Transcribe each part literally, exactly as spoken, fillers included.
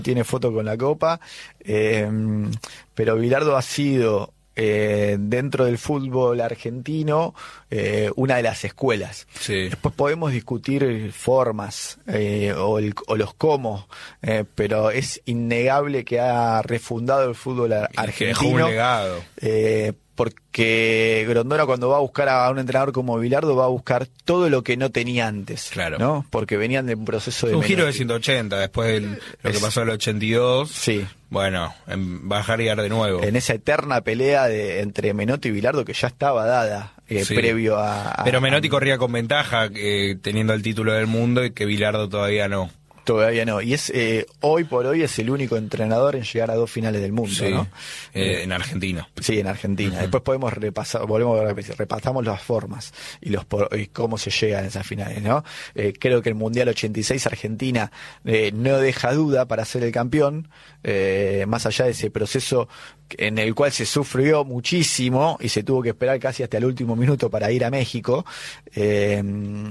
tiene foto con la copa, eh, pero Bilardo ha sido eh, dentro del fútbol argentino eh, una de las escuelas. Sí. Después podemos discutir formas eh, o, el, o los cómo, eh, pero es innegable que ha refundado el fútbol argentino. Que dejó un legado. Eh, porque Grondona, cuando va a buscar a un entrenador como Bilardo, va a buscar todo lo que no tenía antes, claro, ¿no? Porque venían de un proceso de un Menotti. giro de ciento ochenta después de lo es, que pasó en el ochenta y dos. Sí. Bueno, en bajar y dar de nuevo. En esa eterna pelea de entre Menotti y Bilardo que ya estaba dada eh, sí. previo a, a... Pero Menotti a, corría con ventaja eh, teniendo el título del mundo y que Bilardo todavía no. Todavía no, y es eh, hoy por hoy es el único entrenador en llegar a dos finales del mundo, sí, ¿no? Eh, en Argentina. Sí, en Argentina. Uh-huh. Después podemos repasar, volvemos a repetir, repasamos las formas y los y cómo se llega a esas finales, ¿no? Eh, creo que el Mundial ochenta y seis Argentina eh, no deja duda para ser el campeón, eh, más allá de ese proceso en el cual se sufrió muchísimo y se tuvo que esperar casi hasta el último minuto para ir a México, eh,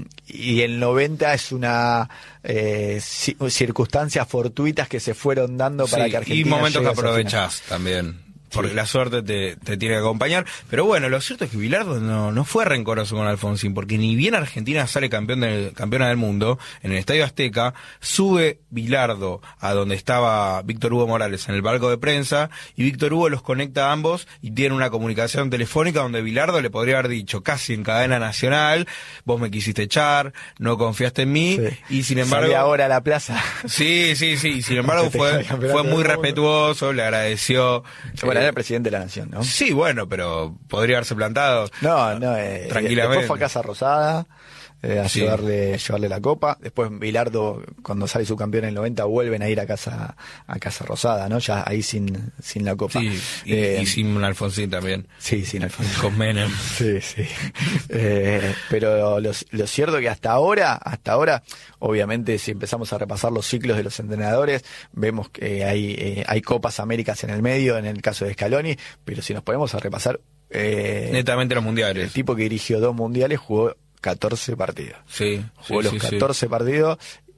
y el noventa es una eh, circunstancias fortuitas que se fueron dando para sí, que Argentina y momentos que llegue a aprovechás también, porque sí, la suerte te, te tiene que acompañar. Pero bueno, lo cierto es que Bilardo no, no fue rencoroso con Alfonsín, porque ni bien Argentina sale campeón del, campeona del mundo, en el Estadio Azteca, sube Bilardo a donde estaba Víctor Hugo Morales en el palco de prensa, y Víctor Hugo los conecta a ambos y tiene una comunicación telefónica donde Bilardo le podría haber dicho, casi en cadena nacional, vos me quisiste echar, no confiaste en mí, sí, y sin embargo... Salí ahora a la plaza. Sí, sí, sí, sin embargo fue, fue muy respetuoso, le agradeció... Bueno, era el presidente de la nación, ¿no? Sí, bueno, pero podría haberse plantado. No, no, eh, tranquilamente. Después fue a Casa Rosada eh, a sí. llevarle, llevarle la copa. Después Bilardo, cuando sale su campeón en el noventa, vuelven a ir a casa a Casa Rosada, ¿no? Ya ahí sin sin la copa. Sí, y, eh, y sin Alfonsín también. Sí, sin Alfonsín. Con Menem. Sí, sí. eh, pero lo, lo cierto que hasta ahora, hasta ahora, obviamente, si empezamos a repasar los ciclos de los entrenadores, vemos que hay eh, hay Copas Américas en el medio, en el caso de Scaloni, pero si nos ponemos a repasar... Eh, netamente los mundiales. El tipo que dirigió dos mundiales jugó catorce partidos. Sí. Jugó sí, los sí, catorce sí. partidos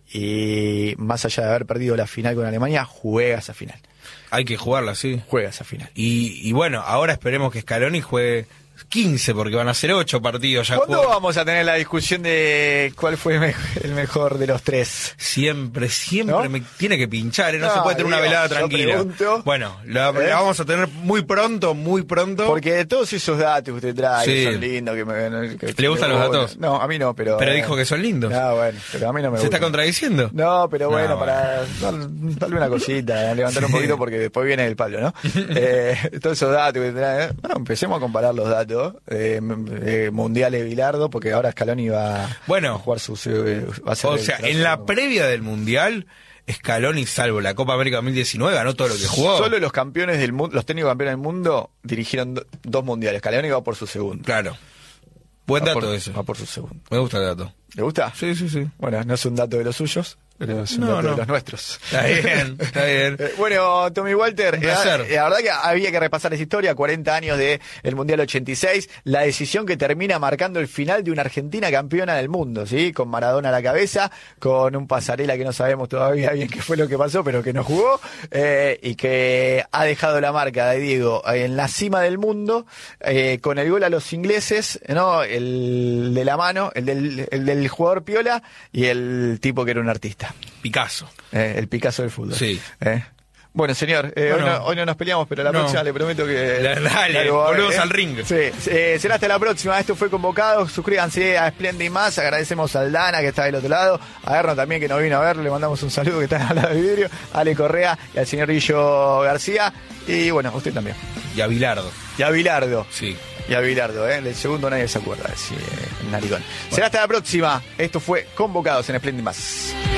y más allá de haber perdido la final con Alemania, juega esa final. Hay que jugarla, sí. Juega esa final. Y, y bueno, ahora esperemos que Scaloni juegue quince, porque van a ser ocho partidos ya. ¿Cuándo jugó? vamos a tener la discusión de cuál fue el mejor de los tres? Siempre, siempre ¿No? me tiene que pinchar, ¿eh? no, no se puede tener digo, una velada yo tranquila. Pregunto, bueno, la, ¿eh? la vamos a tener muy pronto, muy pronto. Porque de todos esos datos que usted trae, sí, que son lindos, que me... Que ¿Le gustan los datos? No, a mí no, pero... Pero eh, dijo que son lindos. No, bueno, pero a mí no me ¿Se gusta. está contradiciendo? No, pero bueno, no, para bueno. darle una cosita, levantar sí. un poquito porque después viene el palo, ¿no? eh, todos esos datos que trae, bueno, empecemos a comparar los datos. Eh, Eh, mundiales Bilardo, porque ahora Scaloni va bueno, a jugar su... Eh, va a ser o sea, en la previa del Mundial, Scaloni, salvo la Copa América dos mil diecinueve, ganó todo lo que jugó. Solo los campeones del mundo, los técnicos campeones del mundo dirigieron do, dos mundiales. Scaloni va por su segundo. Claro. Buen dato por, eso. Va por su segundo. Me gusta el dato. ¿Le gusta? Sí, sí, sí. Bueno, no es un dato de los suyos, pero es un no, dato no. de los nuestros. Está bien, está bien. eh, bueno, Tommy Walter, Un eh, placer. la verdad que había que repasar esa historia, cuarenta años del Mundial ochenta y seis, la decisión que termina marcando el final de una Argentina campeona del mundo, ¿sí? Con Maradona a la cabeza, con un Pasarela que no sabemos todavía bien qué fue lo que pasó, pero que no jugó, eh, y que ha dejado la marca de Diego en la cima del mundo, eh, con el gol a los ingleses, ¿no? El de la mano, el del, el del jugador piola, y el tipo que era un artista. Picasso. Eh, el Picasso del fútbol. Sí. Eh. Bueno, señor, eh, bueno, hoy, no, hoy no nos peleamos, pero la no. próxima le prometo que... La, dale, volvemos eh. al ring. Sí, eh, será hasta la próxima. Esto fue Convocado. Suscríbanse a Splendid Más. Agradecemos a Aldana, que está del otro lado. A Erno también, que nos vino a ver. Le mandamos un saludo, que está al lado del vidrio. A Ale Correa y al señor Guillo García. Y bueno, a usted también. Y a Bilardo. Y a Bilardo. Sí. Y a Bilardo, ¿eh? Del segundo nadie se acuerda. Sí, eh, el narigón. Bueno. Será hasta la próxima. Esto fue Convocados en Splendid Más.